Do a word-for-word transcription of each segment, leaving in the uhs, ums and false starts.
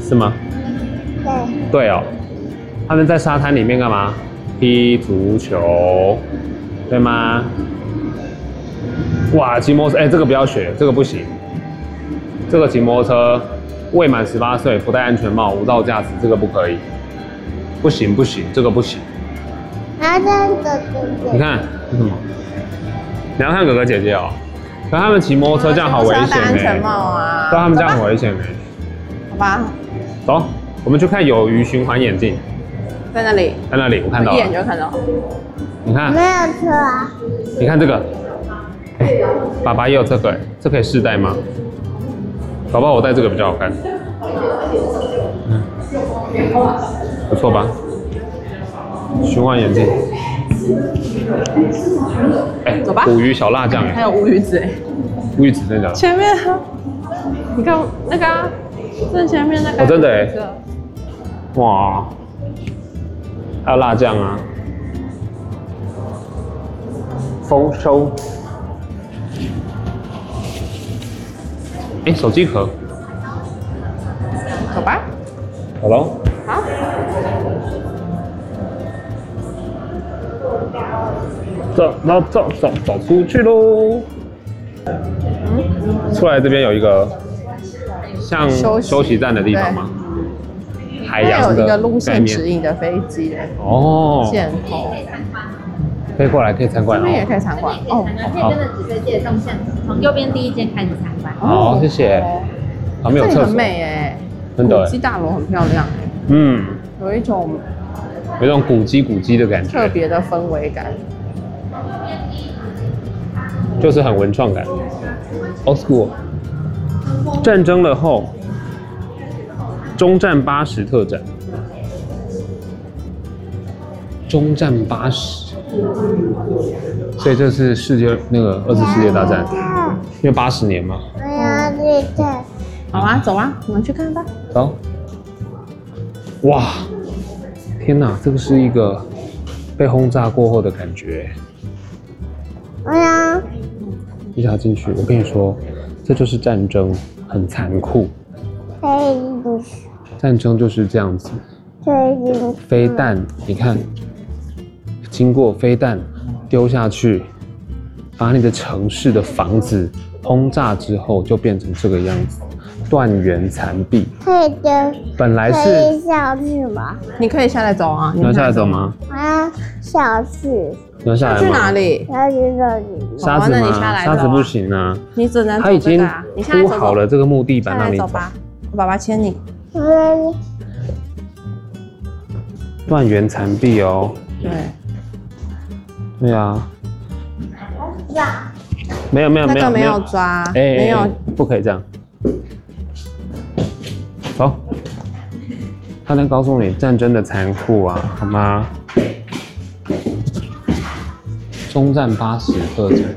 是吗？ 对。 对哦，他们在沙滩里面干嘛？踢足球，对吗？哇，骑摩托车，哎、欸，这个不要学，这个不行。这个骑摩托车未满十八岁，不戴安全帽，无照驾驶，这个不可以。不行不行，这个不行。 啊，这样哥哥姐。 你看是什么？你要看哥哥姐姐哦。可他们骑摩托车这样好危险呢、欸。 戴安全帽啊。 对，他们这样很危险呢、欸。 好吧。 走，我们去看有鱼循环眼镜。 在那里。 在那里，我看到了。 一眼就看到。 你看。 没有车啊。 你看这个。欸、爸爸也有这个、欸，这可以试戴吗？搞不好我戴这个比较好看。嗯，不错吧？循环眼镜。哎、欸， 走吧。 捕鱼小辣酱哎、欸， 还有乌鱼子哎、欸。 乌鱼子真的假的？ 前面啊，你看那个啊，正前面那个。 哦，真的哎、欸。哇，还有辣酱啊，丰收。哎、欸，手机壳。 走吧。 好喽。 好。 走，然后走走走出去喽。嗯。出来这边有一个像休息站的地方吗？海洋的有一个路线指引的飞机哎。 哦。 箭头。 可以过来，可以参观。 这边也可以参观哦。 可以跟着指挥界动线，从右边第一间开始参观。 好，谢谢。旁边有厕所。 很美哎， 真的。 古迹大楼很漂亮哎。 嗯。 有一种有一种古迹古迹的感觉。 特别的氛围感。 就是很文创感。Old school。战争了后，中战八十特展。中战八十。所以这是世界那个二次世界大战，因为八十年嘛。 我要去看。 好啊，走啊，我们去看吧。 走。哇，天哪，这个是一个被轰炸过后的感觉。 我要。 一下进去，我跟你说，这就是战争，很残酷。 飞战争就是这样子。 飞飞弹，你看。经过飞弹丢下去，把你的城市的房子轰炸之后，就变成这个样子，断垣残壁。 可以丢。 本来是。 可以下去吗？ 你可以下来走啊。 你要下来走吗？ 我要下去。 你要下来吗？ 去哪里？ 要去这里。 沙子吗？沙子不行啊。 你只能他已经铺好了这个木地板让你走。 我爸爸牵你。 断垣残壁哦。 对。 对啊，没有没有没有那个没有抓， 哎， 没有， 不可以这样。走，他在告诉你战争的残酷啊，好吗？中战八十特展，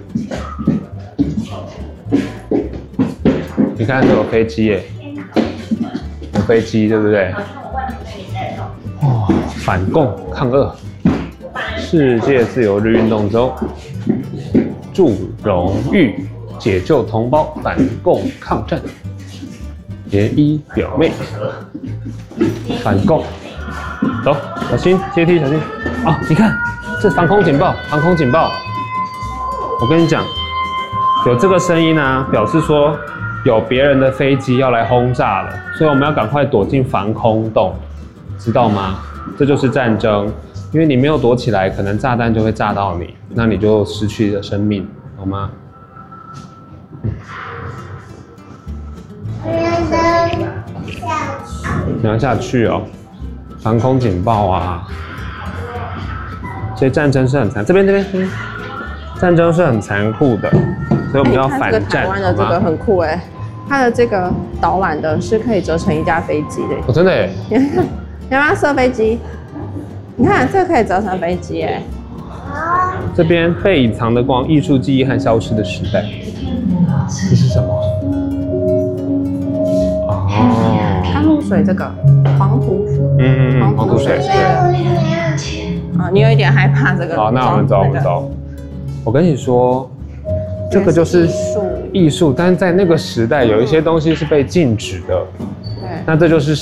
你看这有飞机耶，有飞机对不对？哇，反共抗俄。世界自由日运动周，祝荣誉，解救同胞，反共抗战，结衣表妹，反共，走，小心阶梯，小心啊！你看，这防空警报，防空警报。我跟你讲，有这个声音啊，表示说有别人的飞机要来轰炸了，所以我们要赶快躲进防空洞，知道吗？这就是战争。因为你没有躲起来，可能炸弹就会炸到你，那你就失去了生命，好吗？你要下去哦，防空警报啊！所以战争是很残，这边这边，嗯，战争是很残酷的，所以我们要反战。 台湾的这个很酷哎，它的这个导览的是可以折成一架飞机的。 哦，真的耶！ 你要不要射飞机？你看，这个可以折成飞机哎。 这边被隐藏的光，艺术记忆和消失的时代。这是什么？哦。 甘露水这个黄土水。 嗯嗯嗯，黄土水。 啊，你有一点害怕这个。 好，那我们走，我们走。我跟你说，这个就是艺术，但是在那个时代，有一些东西是被禁止的。对。那这就是